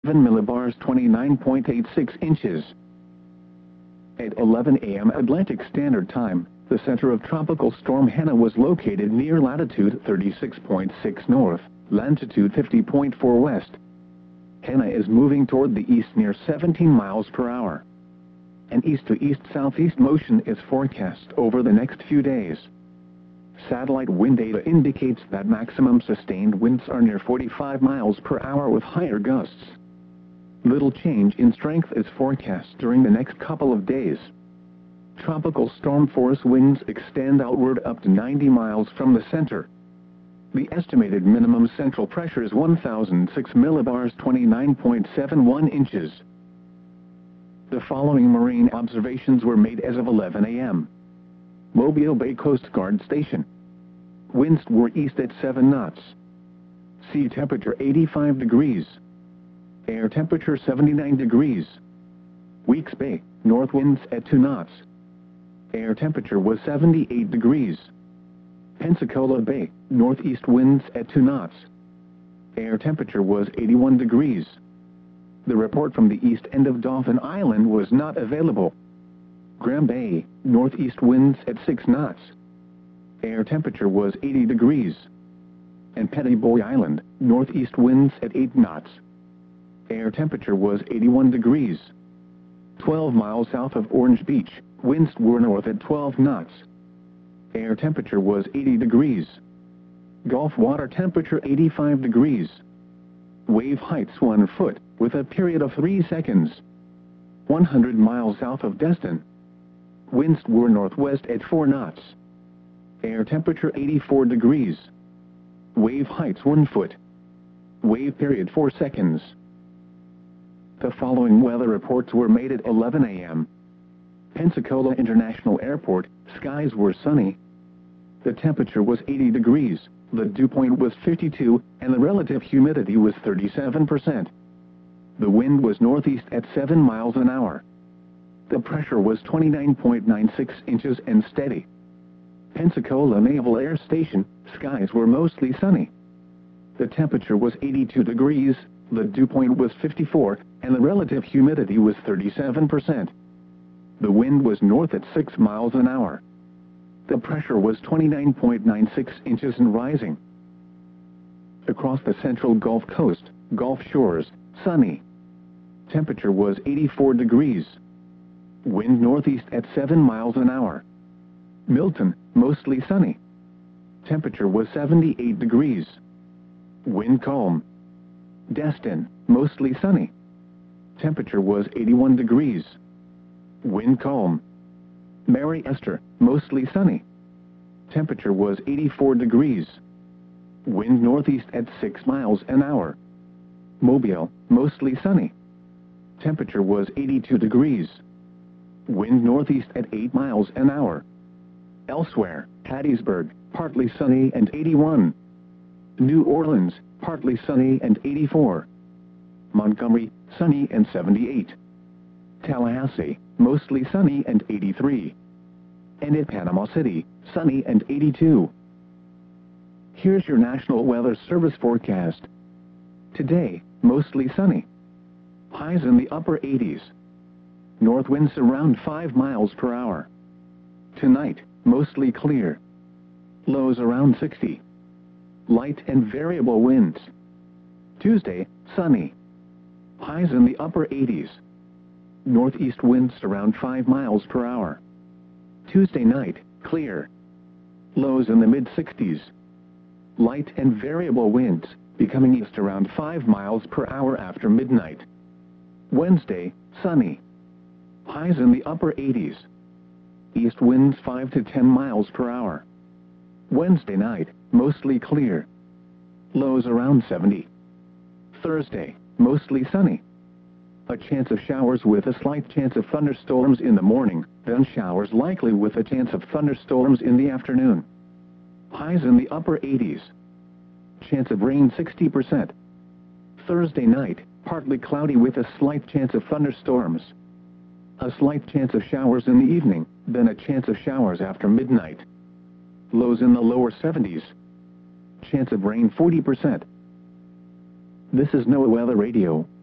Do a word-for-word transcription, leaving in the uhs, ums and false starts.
millibars twenty-nine point eight six inches. At eleven A M Atlantic Standard Time, the center of Tropical Storm Hanna was located near latitude thirty-six point six north, longitude fifty point four west. Hanna is moving toward the east near seventeen miles per hour. An east-to-east-southeast motion is forecast over the next few days. Satellite wind data indicates that maximum sustained winds are near forty-five miles per hour with higher gusts. Little change in strength is forecast during the next couple of days. Tropical storm force winds extend outward up to ninety miles from the center. The estimated minimum central pressure is one thousand six millibars twenty-nine point seven one inches. The following marine observations were made as of eleven A M Mobile Bay Coast Guard Station. Winds were east at seven knots. Sea temperature eighty-five degrees. Air temperature seventy-nine degrees. Weeks Bay, north winds at two knots. Air temperature was seventy-eight degrees. Pensacola Bay, northeast winds at two knots. Air temperature was eighty-one degrees. The report from the east end of Dauphin Island was not available. Graham Bay, northeast winds at six knots. Air temperature was eighty degrees. And Petty Boy Island, northeast winds at eight knots. Air temperature was eighty-one degrees. twelve miles south of Orange Beach, winds were north at twelve knots. Air temperature was eighty degrees. Gulf water temperature eighty-five degrees. Wave heights one foot, with a period of three seconds. one hundred miles south of Destin. Winds were northwest at four knots. Air temperature eighty-four degrees. Wave heights one foot. Wave period four seconds. The following weather reports were made at eleven A M Pensacola International Airport, skies were sunny. The temperature was eighty degrees, the dew point was fifty-two, and the relative humidity was thirty-seven percent. The wind was northeast at seven miles an hour. The pressure was twenty-nine point nine six inches and steady. Pensacola Naval Air Station, skies were mostly sunny. The temperature was eighty-two degrees, the dew point was fifty-four, and the relative humidity was thirty-seven percent. The wind was north at six miles an hour. The pressure was twenty-nine point nine six inches and rising. Across the central Gulf Coast, Gulf Shores, sunny. Temperature was eighty-four degrees. Wind northeast at seven miles an hour. Milton, mostly sunny. Temperature was seventy-eight degrees. Wind calm. Destin, mostly sunny. Temperature was eighty-one degrees. Wind calm. Mary Esther, mostly sunny. Temperature was eighty-four degrees. Wind northeast at six miles an hour. Mobile, mostly sunny. Temperature was eighty-two degrees. Wind northeast at eight miles an hour. Elsewhere, Hattiesburg, partly sunny and eighty-one. New Orleans, partly sunny and eighty-four. Montgomery, sunny and seventy-eight. Tallahassee, mostly sunny and eighty-three. And at Panama City, sunny and eighty-two. Here's your National Weather Service forecast. Today, mostly sunny. Highs in the upper eighties. North winds around five miles per hour. Tonight, mostly clear. Lows around sixty. Light and variable winds. Tuesday, sunny. Highs in the upper eighties. Northeast winds around five miles per hour. Tuesday night, clear. Lows in the mid-sixties. Light and variable winds, becoming east around five miles per hour after midnight. Wednesday, sunny. Highs in the upper eighties. East winds five to ten miles per hour. Wednesday night, mostly clear. Lows around seventy. Thursday, mostly sunny. A chance of showers with a slight chance of thunderstorms in the morning, then showers likely with a chance of thunderstorms in the afternoon. Highs in the upper eighties. Chance of rain sixty percent. Thursday night, partly cloudy with a slight chance of thunderstorms. A slight chance of showers in the evening, then a chance of showers after midnight. Lows in the lower seventies. Chance of rain forty percent. This is NOAA Weather Radio.